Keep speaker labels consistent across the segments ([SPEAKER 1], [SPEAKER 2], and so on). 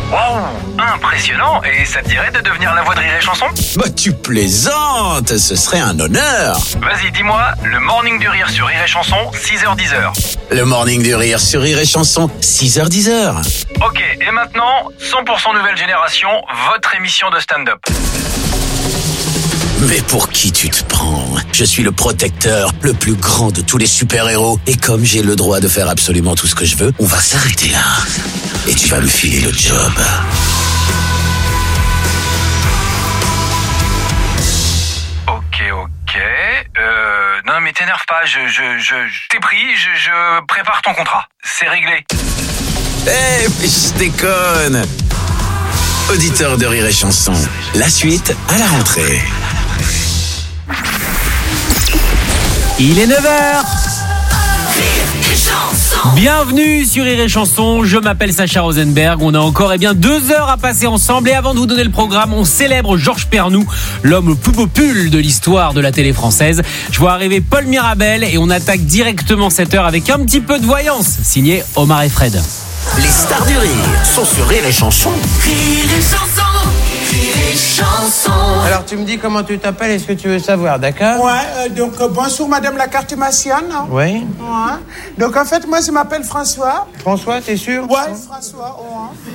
[SPEAKER 1] Wow, impressionnant. Et ça te dirait de devenir la voix de Rire et Chanson ?
[SPEAKER 2] Bah tu plaisantes, ce serait un honneur.
[SPEAKER 1] Vas-y, dis-moi, le Morning du Rire sur Rire et Chanson, 6h-10h.
[SPEAKER 2] Le Morning du Rire sur Rire et Chanson, 6h-10h.
[SPEAKER 1] Ok, et maintenant, 100% nouvelle génération, votre émission de stand-up.
[SPEAKER 2] Mais pour qui tu te prends ? Je suis le protecteur, le plus grand de tous les super-héros. Et comme j'ai le droit de faire absolument tout ce que je veux, on va s'arrêter là. Et tu vas me filer le job.
[SPEAKER 1] Ok. Non mais t'énerve pas, je t'ai pris, je prépare ton contrat. C'est réglé.
[SPEAKER 2] Mais je déconne. Auditeur de Rire et Chanson, la suite à la rentrée.
[SPEAKER 3] Il est 9h. Bienvenue sur Rire et Chanson, je m'appelle Sacha Rosenberg. On a encore 2 heures à passer ensemble. Et avant de vous donner le programme, on célèbre Georges Pernou, l'homme le plus populaire de l'histoire de la télé française. Je vois arriver Paul Mirabel et on attaque directement cette heure avec un petit peu de voyance. Signé Omar et Fred.
[SPEAKER 2] Les stars du rire sont sur Rire et Chanson.
[SPEAKER 4] Rire et Chanson, Rire et Chanson.
[SPEAKER 5] Alors tu me dis comment tu t'appelles et ce que tu veux savoir, d'accord?
[SPEAKER 6] Ouais, donc bonjour madame la cartomancienne.
[SPEAKER 5] Oui.
[SPEAKER 6] Ouais. Donc en fait, moi je m'appelle François.
[SPEAKER 5] François, t'es sûr?
[SPEAKER 6] Ouais, François, ouais.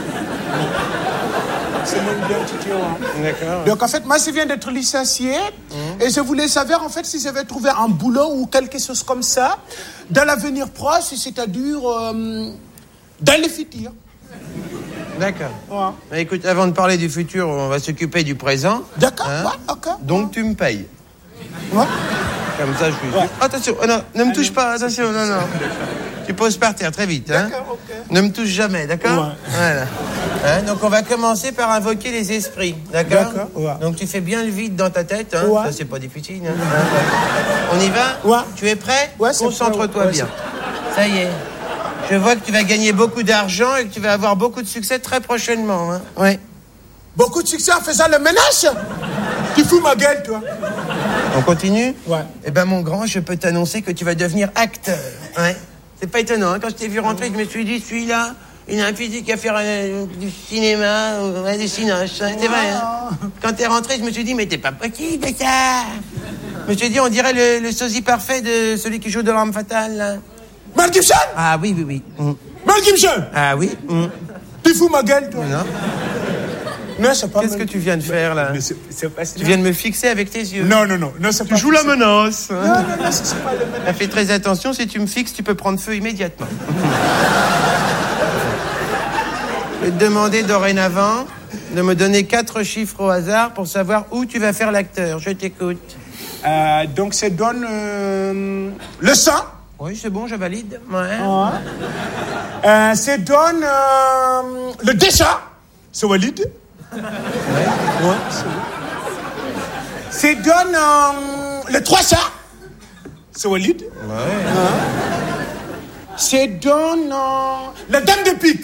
[SPEAKER 6] C'est mon identité, ouais.
[SPEAKER 5] D'accord.
[SPEAKER 6] Donc en fait, moi je viens d'être licencié et je voulais savoir en fait si j'avais trouvé un boulot ou quelque chose comme ça dans l'avenir proche, c'est-à-dire dans le futur.
[SPEAKER 5] D'accord.
[SPEAKER 6] Ouais.
[SPEAKER 5] Mais écoute, avant de parler du futur, on va s'occuper du présent.
[SPEAKER 6] D'accord,
[SPEAKER 5] Hein?
[SPEAKER 6] ouais, ok.
[SPEAKER 5] Donc tu me payes.
[SPEAKER 6] Ouais.
[SPEAKER 5] Comme ça, je suis sûr. Attention, oh non, ne me touche pas, attention, non. Tu poses par terre très vite, hein.
[SPEAKER 6] D'accord, ok.
[SPEAKER 5] Ne me touche jamais, d'accord?
[SPEAKER 6] Ouais.
[SPEAKER 5] Voilà. Hein, donc on va commencer par invoquer les esprits, d'accord?
[SPEAKER 6] D'accord, ouais.
[SPEAKER 5] Donc tu fais bien le vide dans ta tête, hein.
[SPEAKER 6] Ouais.
[SPEAKER 5] Ça c'est pas difficile, hein. On y va?
[SPEAKER 6] Ouais.
[SPEAKER 5] Tu es prêt?
[SPEAKER 6] Ouais, c'est
[SPEAKER 5] Concentre-toi
[SPEAKER 6] prêt, ouais.
[SPEAKER 5] bien. Ça y est. Je vois que tu vas gagner beaucoup d'argent et que tu vas avoir beaucoup de succès très prochainement, hein. Ouais.
[SPEAKER 6] Beaucoup de succès en faisant le ménage. Tu fous ma gueule, toi.
[SPEAKER 5] On continue?
[SPEAKER 6] Ouais.
[SPEAKER 5] Eh ben mon grand, je peux t'annoncer que tu vas devenir acteur. Ouais. C'est pas étonnant, hein. Quand je t'ai vu rentrer, je me suis dit, celui-là, il a un physique à faire du cinéma, du cinoche, hein. C'est vrai, hein. Quand t'es rentré, je me suis dit, mais t'es pas possible, ça. Je me suis dit, on dirait le sosie parfait de celui qui joue de l'Arme Fatale, là.
[SPEAKER 6] Mel Gibson.
[SPEAKER 5] Ah oui.
[SPEAKER 6] Mel Gibson.
[SPEAKER 5] Ah oui.
[SPEAKER 6] Tu fous ma gueule, toi.
[SPEAKER 5] Non.
[SPEAKER 6] Non, c'est pas
[SPEAKER 5] Qu'est-ce que tu viens de faire, là?
[SPEAKER 6] Mais c'est pas...
[SPEAKER 5] Tu viens de me fixer avec tes yeux.
[SPEAKER 6] Non, c'est pas...
[SPEAKER 5] Tu joues la menace.
[SPEAKER 6] Non, c'est pas le ménage.
[SPEAKER 5] Fais très attention, si tu me fixes, tu peux prendre feu immédiatement. Je vais te demander dorénavant de me donner 4 chiffres au hasard pour savoir où tu vas faire l'acteur. Je t'écoute.
[SPEAKER 6] Donc, c'est donne le sang.
[SPEAKER 5] Oui, c'est bon, je valide. Ouais.
[SPEAKER 6] C'est donne le dessin. C'est valide. Ouais, c'est bon. C'est donne le 300. C'est valide. Ouais. C'est donne la dame de pique.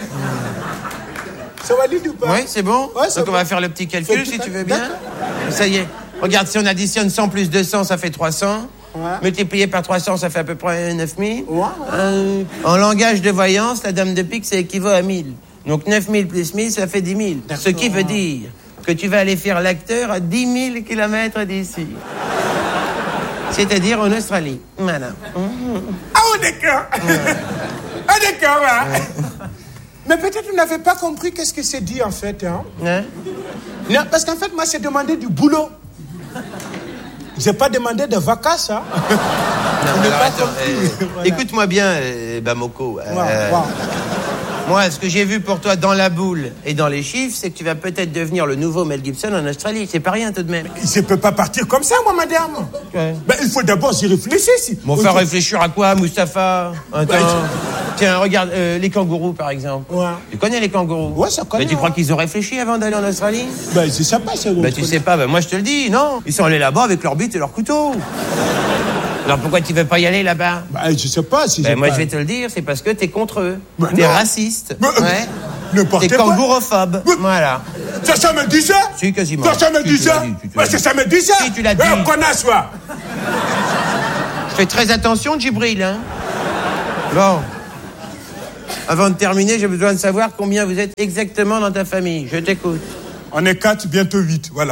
[SPEAKER 6] C'est valide ou pas?
[SPEAKER 5] Oui, c'est bon.
[SPEAKER 6] Ouais, c'est
[SPEAKER 5] donc
[SPEAKER 6] bon.
[SPEAKER 5] on va faire le petit calcul, si tu veux bien.
[SPEAKER 6] D'accord.
[SPEAKER 5] Ça y est. Regarde, si on additionne 100 plus 200, ça fait 300.
[SPEAKER 6] Ouais.
[SPEAKER 5] Multiplié par 300, ça fait à peu près 9000.
[SPEAKER 6] Ouais.
[SPEAKER 5] En langage de voyance, la dame de pique, ça équivaut à 1000. Donc 9000 plus 1000, ça fait 10 000.
[SPEAKER 6] D'accord.
[SPEAKER 5] Ce qui veut dire que tu vas aller faire l'acteur à 10 000 kilomètres d'ici. C'est-à-dire en Australie. Voilà.
[SPEAKER 6] Ah, d'accord. Ah, d'accord, ouais. Mais peut-être vous n'avez pas compris qu'est-ce que c'est dit, en fait. Hein? Non, parce qu'en fait, moi, j'ai demandé du boulot. J'ai pas demandé de vacances, hein.
[SPEAKER 5] Non, alors, attends,
[SPEAKER 6] Voilà.
[SPEAKER 5] écoute-moi bien, Bamoko.
[SPEAKER 6] Wow.
[SPEAKER 5] Moi, ce que j'ai vu pour toi dans la boule et dans les chiffres, c'est que tu vas peut-être devenir le nouveau Mel Gibson en Australie. C'est pas rien tout de même.
[SPEAKER 6] Je peux pas partir comme ça, moi, madame.
[SPEAKER 5] Ouais.
[SPEAKER 6] Ben, il faut d'abord y réfléchir. Si.
[SPEAKER 5] Bon, faire réfléchir à quoi, Mustapha? Attends.
[SPEAKER 6] Ouais.
[SPEAKER 5] Tiens, regarde, les kangourous, par exemple.
[SPEAKER 6] Ouais.
[SPEAKER 5] Tu connais les kangourous?
[SPEAKER 6] Ouais, ça connaît.
[SPEAKER 5] Mais tu crois qu'ils ont réfléchi avant d'aller en Australie?
[SPEAKER 6] Ben, je sais pas, c'est
[SPEAKER 5] Ben, tu sais pas, ben, moi, je te le dis, non. Ils sont allés là-bas avec leur bite et leur couteau. Alors, pourquoi tu veux pas y aller là-bas?
[SPEAKER 6] Ben, je sais pas si
[SPEAKER 5] Ben, moi,
[SPEAKER 6] pas...
[SPEAKER 5] je vais te le dire, c'est parce que t'es contre eux.
[SPEAKER 6] Ben,
[SPEAKER 5] T'es
[SPEAKER 6] non.
[SPEAKER 5] raciste.
[SPEAKER 6] Ben,
[SPEAKER 5] Ouais.
[SPEAKER 6] n'importe
[SPEAKER 5] T'es
[SPEAKER 6] quoi.
[SPEAKER 5] kangourophobe.
[SPEAKER 6] Ben,
[SPEAKER 5] Voilà.
[SPEAKER 6] Ça me dit ça?
[SPEAKER 5] Si, quasiment.
[SPEAKER 6] Ça me
[SPEAKER 5] Si,
[SPEAKER 6] dit
[SPEAKER 5] tu
[SPEAKER 6] ça?
[SPEAKER 5] l'as dit, tu
[SPEAKER 6] Ben,
[SPEAKER 5] l'as dit.
[SPEAKER 6] ça me dit ça?
[SPEAKER 5] Si, tu l'as dit.
[SPEAKER 6] Connasse, toi.
[SPEAKER 5] Fais très attention, Djibril, hein. Bon. Avant de terminer, j'ai besoin de savoir combien vous êtes exactement dans ta famille. Je t'écoute.
[SPEAKER 6] On est 4, bientôt 8, voilà.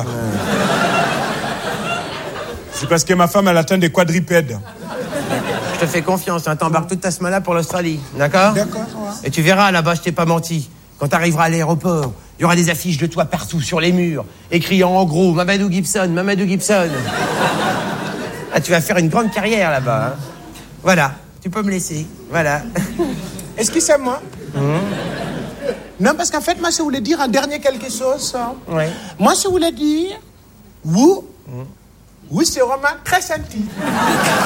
[SPEAKER 6] C'est parce que ma femme, elle atteint des quadripèdes.
[SPEAKER 5] Je te fais confiance, hein. T'embarques toute ta semaine pour l'Australie, d'accord?
[SPEAKER 6] D'accord, ouais.
[SPEAKER 5] Et tu verras, là-bas, je t'ai pas menti. Quand t'arriveras à l'aéroport, il y aura des affiches de toi partout sur les murs, écrits en gros, Mamadou Gibson, Mamadou Gibson. Ah, tu vas faire une grande carrière là-bas, hein. Voilà, tu peux me laisser, voilà.
[SPEAKER 6] Est-ce que c'est moi? Non, parce qu'en fait, moi, je voulais dire un dernier quelque chose. Hein.
[SPEAKER 5] Ouais.
[SPEAKER 6] Moi, je voulais dire, oui, c'est vraiment très senti.